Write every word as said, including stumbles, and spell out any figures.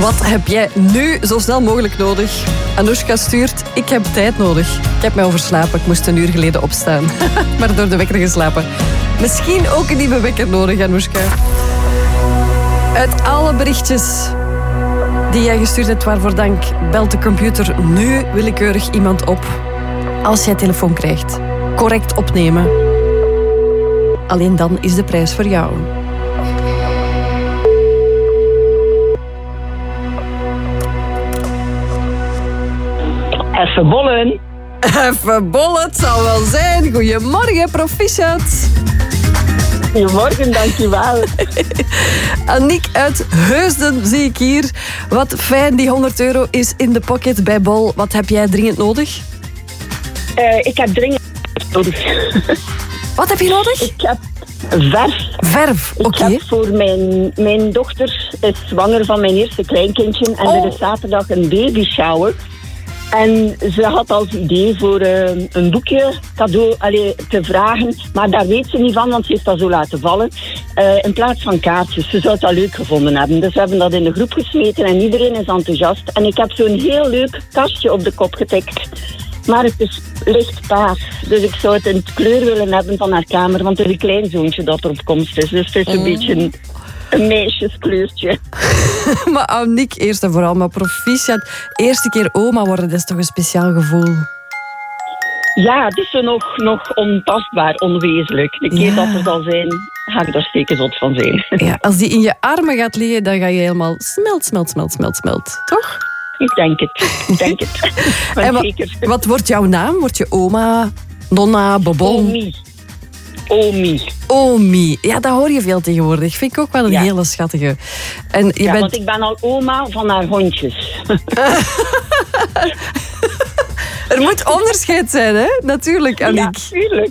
Wat heb jij nu zo snel mogelijk nodig? Anoushka stuurt, ik heb tijd nodig. Ik heb mij overslapen, ik moest een uur geleden opstaan. Maar door de wekker geslapen. Misschien ook een nieuwe wekker nodig, Anoushka. Uit alle berichtjes die jij gestuurd hebt, waarvoor dank, belt de computer nu willekeurig iemand op. Als jij telefoon krijgt, correct opnemen. Alleen dan is de prijs voor jou. Even bollen. Even bollen, het zal wel zijn. Goedemorgen, proficiat. Goedemorgen, dankjewel. Aniek uit Heusden zie ik hier. Wat fijn, die honderd euro is in de pocket bij Bol. Wat heb jij dringend nodig? Uh, ik heb dringend nodig. Wat heb je nodig? Ik heb verf. Verf, oké. Okay. Ik heb voor mijn, mijn dochter is zwanger van mijn eerste kleinkindje. En oh. er is zaterdag een baby shower. En ze had als idee voor uh, een boekje cadeau allee, te vragen. Maar daar weet ze niet van, want ze heeft dat zo laten vallen. Uh, in plaats van kaartjes. Ze zou dat leuk gevonden hebben. Dus we hebben dat in de groep gesmeten en iedereen is enthousiast. En ik heb zo'n heel leuk kastje op de kop getikt. Maar het is licht paars. Dus ik zou het in het kleur willen hebben van haar kamer. Want er is een kleinzoontje dat er op komst is. Dus het is een mm. beetje een, een meisjeskleurtje. Maar Aniek, eerst en vooral, maar proficiat. Eerste keer oma worden, dat is toch een speciaal gevoel? Ja, het is zo nog, nog ontastbaar, onwezenlijk. De keer ja. dat er zal zijn, ga ik daar steken zot van zijn. Ja, als die in je armen gaat liggen, dan ga je helemaal smelt, smelt, smelt, smelt, smelt. Toch? Ik denk het. Ik denk het. En wat, wat wordt jouw naam? Word je oma, nonna, bobon? Omi. Omi. Omi. Ja, dat hoor je veel tegenwoordig. Vind ik ook wel een ja. hele schattige. En je ja, bent... want ik ben al oma van haar hondjes. Er moet onderscheid zijn, hè? Natuurlijk, Aniek. Ja, tuurlijk.